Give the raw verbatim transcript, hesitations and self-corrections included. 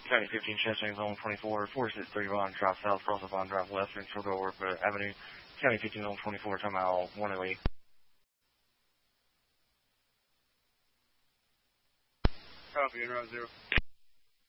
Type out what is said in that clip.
County fifteen, Chestnut Zone twenty-four, four six three Vaughn Drive South, cross of Vaughn Drive West, and Sugar Work Avenue. County fifteen, Zone twenty-four, time out one oh eight. Copy, in route zero.